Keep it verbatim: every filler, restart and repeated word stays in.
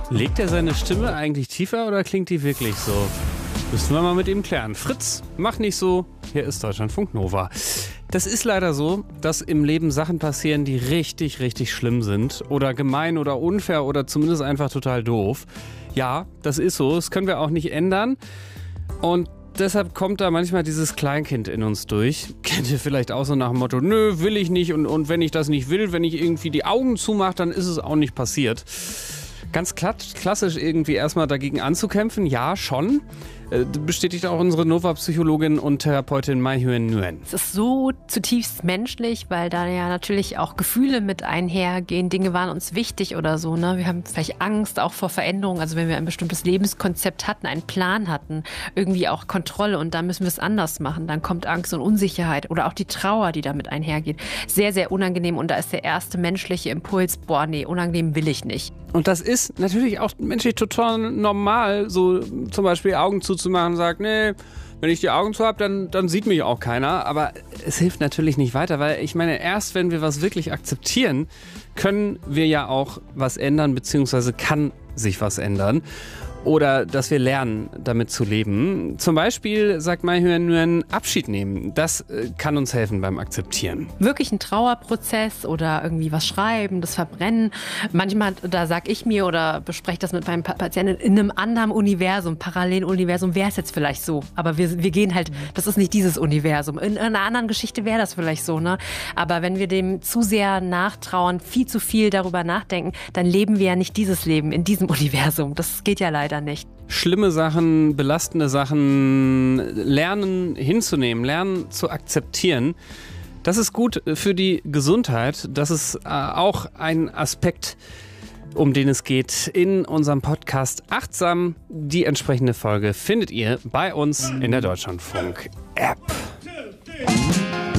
Legt er seine Stimme eigentlich tiefer oder klingt die wirklich so? Müssen wir mal mit ihm klären. Fritz, mach nicht so. Hier ist Deutschlandfunk Nova. Das ist leider so, dass im Leben Sachen passieren, die richtig, richtig schlimm sind. Oder gemein oder unfair oder zumindest einfach total doof. Ja, das ist so. Das können wir auch nicht ändern. Und deshalb kommt da manchmal dieses Kleinkind in uns durch. Kennt ihr vielleicht auch so nach dem Motto, nö, will ich nicht. Und, und wenn ich das nicht will, wenn ich irgendwie die Augen zumache, dann ist es auch nicht passiert. Ganz klassisch irgendwie erstmal dagegen anzukämpfen, ja, schon. Bestätigt auch unsere Nova-Psychologin und Therapeutin Mai Huen Nguyen. Es ist so zutiefst menschlich, weil da ja natürlich auch Gefühle mit einhergehen. Dinge waren uns wichtig oder so, ne? Wir haben vielleicht Angst auch vor Veränderungen. Also wenn wir ein bestimmtes Lebenskonzept hatten, einen Plan hatten, irgendwie auch Kontrolle und dann müssen wir es anders machen. Dann kommt Angst und Unsicherheit oder auch die Trauer, die damit einhergeht. Sehr, sehr unangenehm und da ist der erste menschliche Impuls, boah, nee, unangenehm will ich nicht. Und das ist natürlich auch menschlich total normal, so zum Beispiel Augen zuzumachen und sagt, nee, wenn ich die Augen zu habe, dann, dann sieht mich auch keiner. Aber es hilft natürlich nicht weiter, weil ich meine, erst wenn wir was wirklich akzeptieren, können wir ja auch was ändern, beziehungsweise kann sich was ändern. Oder dass wir lernen, damit zu leben. Zum Beispiel, sagt Mai Huen Nguyen, Abschied nehmen. Das äh, kann uns helfen beim Akzeptieren. Wirklich ein Trauerprozess oder irgendwie was schreiben, das Verbrennen. Manchmal, da sag ich mir oder bespreche das mit meinem Patienten, in einem anderen Universum, Paralleluniversum wäre es jetzt vielleicht so. Aber wir, wir gehen halt, das ist nicht dieses Universum. In, in einer anderen Geschichte wäre das vielleicht so, ne? Aber wenn wir dem zu sehr nachtrauern, viel zu viel darüber nachdenken, dann leben wir ja nicht dieses Leben in diesem Universum. Das geht ja leider nicht. Schlimme Sachen, belastende Sachen lernen hinzunehmen, lernen zu akzeptieren. Das ist gut für die Gesundheit. Das ist äh, auch ein Aspekt, um den es geht in unserem Podcast Achtsam. Die entsprechende Folge findet ihr bei uns in der Deutschlandfunk-App.